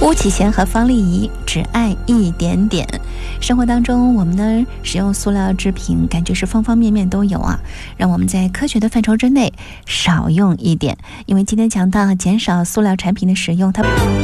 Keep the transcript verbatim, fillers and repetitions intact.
巫启贤和方丽怡只爱一点点。生活当中我们呢使用塑料制品感觉是方方面面都有啊，让我们在科学的范畴之内少用一点。因为今天讲到减少塑料产品的使用，它